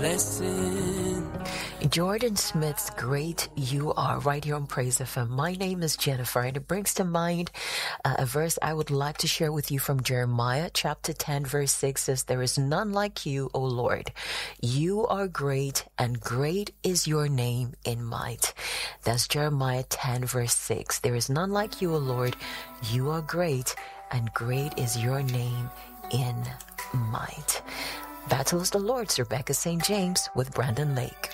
blessing. Jordan Smith's Great You Are, right here on Praise FM. My name is Jennifer, and it brings to mind a verse I would like to share with you from Jeremiah chapter 10, verse 6 says, "There is none like you, O Lord. You are great, and great is your name in might." That's Jeremiah 10, verse 6. "There is none like you, O Lord. You are great, and great is your name in might." Battle is the Lord's. Rebecca St. James with Brandon Lake.